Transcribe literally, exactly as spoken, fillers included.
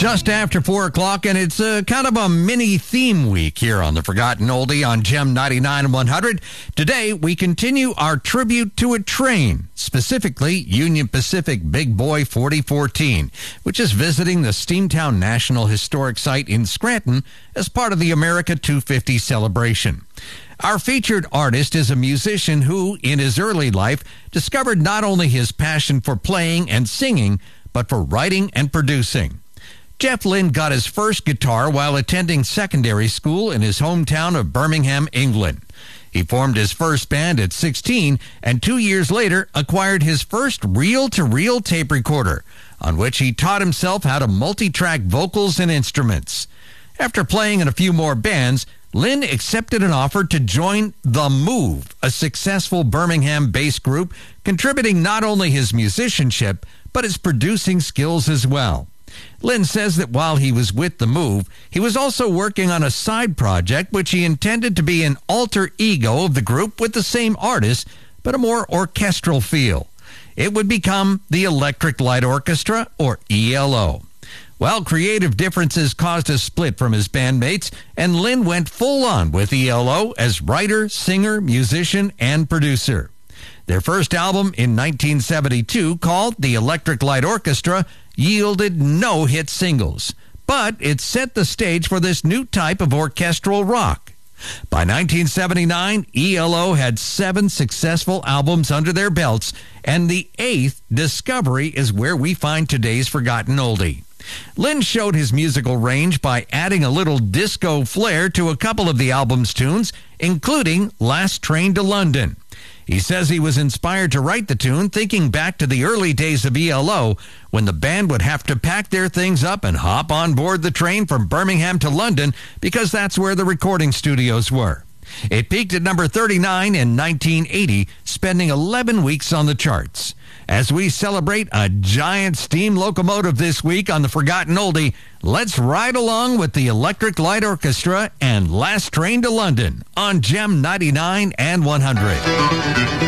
Just after four o'clock, and it's a kind of a mini theme week here on the Forgotten Oldie on Gem ninety-nine and one hundred. Today, we continue our tribute to a train, specifically Union Pacific Big Boy forty fourteen, which is visiting the Steamtown National Historic Site in Scranton as part of the America two fifty celebration. Our featured artist is a musician who, in his early life, discovered not only his passion for playing and singing, but for writing and producing. Jeff Lynne got his first guitar while attending secondary school in his hometown of Birmingham, England. He formed his first band at sixteen and two years later acquired his first reel-to-reel tape recorder, on which he taught himself how to multi-track vocals and instruments. After playing in a few more bands, Lynne accepted an offer to join The Move, a successful Birmingham-based group, contributing not only his musicianship, but his producing skills as well. Lynne says that while he was with The Move, he was also working on a side project which he intended to be an alter ego of the group with the same artist, but a more orchestral feel. It would become the Electric Light Orchestra, or E L O. Well, creative differences caused a split from his bandmates, and Lynne went full on with E L O as writer, singer, musician, and producer. Their first album in nineteen seventy-two, called The Electric Light Orchestra, yielded no hit singles, but it set the stage for this new type of orchestral rock. By nineteen seventy-nine, E L O had seven successful albums under their belts, and the eighth, Discovery, is where we find today's Forgotten Oldie. Lynne showed his musical range by adding a little disco flair to a couple of the album's tunes, including Last Train to London. He says he was inspired to write the tune thinking back to the early days of E L O, when the band would have to pack their things up and hop on board the train from Birmingham to London because that's where the recording studios were. It peaked at number thirty-nine in nineteen eighty, spending eleven weeks on the charts. As we celebrate a giant steam locomotive this week on the Forgotten Oldie, let's ride along with the Electric Light Orchestra and Last Train to London on Gem ninety-nine and one hundred.